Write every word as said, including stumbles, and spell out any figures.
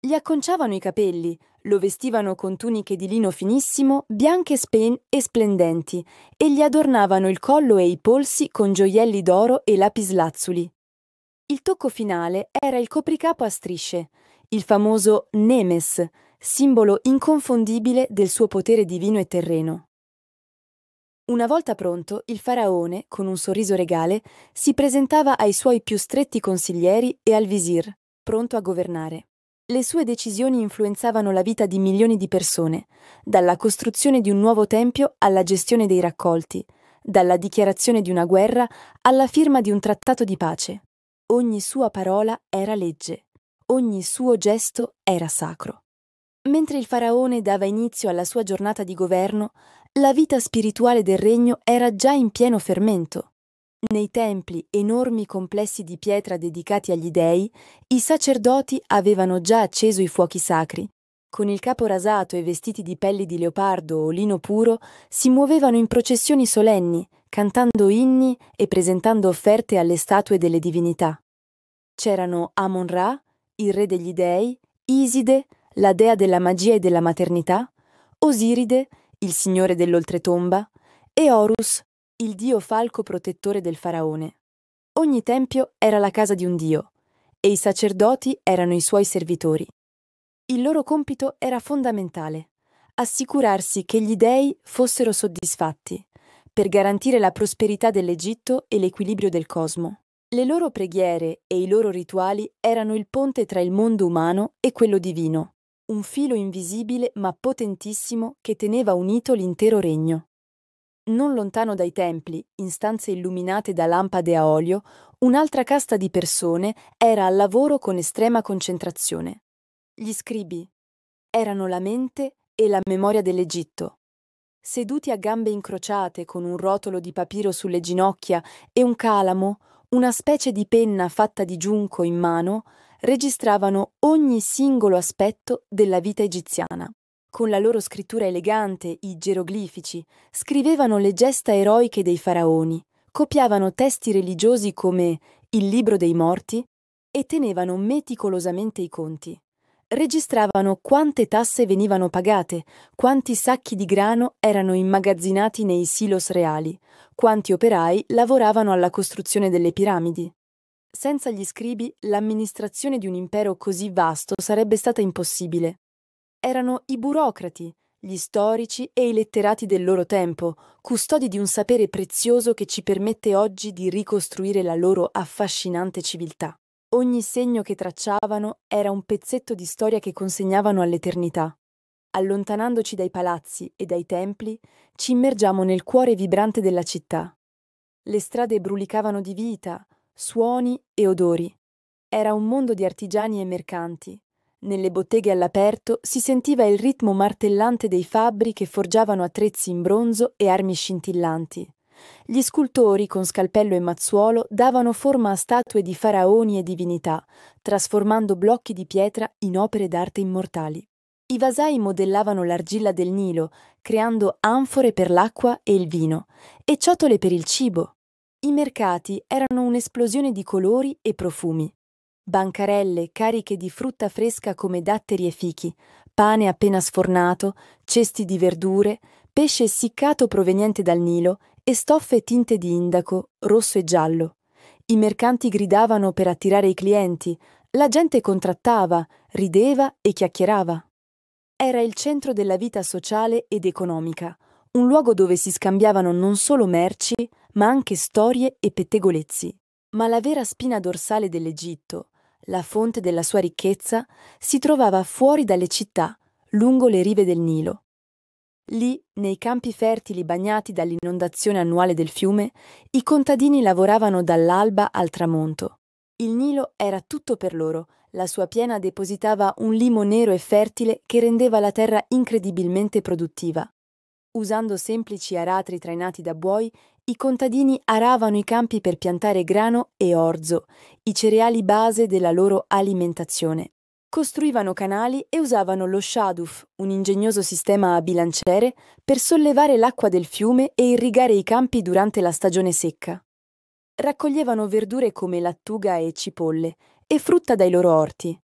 Gli acconciavano i capelli, lo vestivano con tuniche di lino finissimo, bianche spen- e splendenti, e gli adornavano il collo e i polsi con gioielli d'oro e lapislazzuli. Il tocco finale era il copricapo a strisce, il famoso Nemes, simbolo inconfondibile del suo potere divino e terreno. Una volta pronto, il faraone, con un sorriso regale, si presentava ai suoi più stretti consiglieri e al visir, pronto a governare. Le sue decisioni influenzavano la vita di milioni di persone, dalla costruzione di un nuovo tempio alla gestione dei raccolti, dalla dichiarazione di una guerra alla firma di un trattato di pace. Ogni sua parola era legge, ogni suo gesto era sacro. Mentre il faraone dava inizio alla sua giornata di governo, la vita spirituale del regno era già in pieno fermento. Nei templi, enormi complessi di pietra dedicati agli dei, i sacerdoti avevano già acceso i fuochi sacri. Con il capo rasato e vestiti di pelli di leopardo o lino puro, si muovevano in processioni solenni, cantando inni e presentando offerte alle statue delle divinità. C'erano Amon-Ra, il re degli dei, Iside, la dea della magia e della maternità, Osiride, il signore dell'oltretomba, e Horus, il dio falco protettore del faraone. Ogni tempio era la casa di un dio, e i sacerdoti erano i suoi servitori. Il loro compito era fondamentale: assicurarsi che gli dei fossero soddisfatti, per garantire la prosperità dell'Egitto e l'equilibrio del cosmo. Le loro preghiere e i loro rituali erano il ponte tra il mondo umano e quello divino, un filo invisibile ma potentissimo che teneva unito l'intero regno. Non lontano dai templi, in stanze illuminate da lampade a olio, un'altra casta di persone era al lavoro con estrema concentrazione. Gli scribi erano la mente e la memoria dell'Egitto. Seduti a gambe incrociate con un rotolo di papiro sulle ginocchia e un calamo, una specie di penna fatta di giunco in mano, registravano ogni singolo aspetto della vita egiziana. Con la loro scrittura elegante, i geroglifici, scrivevano le gesta eroiche dei faraoni, copiavano testi religiosi come il Libro dei Morti e tenevano meticolosamente i conti. Registravano quante tasse venivano pagate, quanti sacchi di grano erano immagazzinati nei silos reali, quanti operai lavoravano alla costruzione delle piramidi. Senza gli scribi, l'amministrazione di un impero così vasto sarebbe stata impossibile. Erano i burocrati, gli storici e i letterati del loro tempo, custodi di un sapere prezioso che ci permette oggi di ricostruire la loro affascinante civiltà. Ogni segno che tracciavano era un pezzetto di storia che consegnavano all'eternità. Allontanandoci dai palazzi e dai templi, ci immergiamo nel cuore vibrante della città. Le strade brulicavano di vita, suoni e odori. Era un mondo di artigiani e mercanti. Nelle botteghe all'aperto si sentiva il ritmo martellante dei fabbri che forgiavano attrezzi in bronzo e armi scintillanti. Gli scultori con scalpello e mazzuolo davano forma a statue di faraoni e divinità, trasformando blocchi di pietra in opere d'arte immortali. I vasai modellavano l'argilla del Nilo, creando anfore per l'acqua e il vino, e ciotole per il cibo. I mercati erano un'esplosione di colori e profumi. Bancarelle cariche di frutta fresca come datteri e fichi, pane appena sfornato, cesti di verdure, pesce essiccato proveniente dal Nilo e stoffe tinte di indaco, rosso e giallo. I mercanti gridavano per attirare i clienti, la gente contrattava, rideva e chiacchierava. Era il centro della vita sociale ed economica, un luogo dove si scambiavano non solo merci, ma anche storie e pettegolezzi. Ma la vera spina dorsale dell'Egitto, la fonte della sua ricchezza, si trovava fuori dalle città, lungo le rive del Nilo. Lì, nei campi fertili bagnati dall'inondazione annuale del fiume, i contadini lavoravano dall'alba al tramonto. Il Nilo era tutto per loro, la sua piena depositava un limo nero e fertile che rendeva la terra incredibilmente produttiva. Usando semplici aratri trainati da buoi, i contadini aravano i campi per piantare grano e orzo, i cereali base della loro alimentazione. Costruivano canali e usavano lo shaduf, un ingegnoso sistema a bilanciere, per sollevare l'acqua del fiume e irrigare i campi durante la stagione secca. Raccoglievano verdure come lattuga e cipolle e frutta dai loro orti.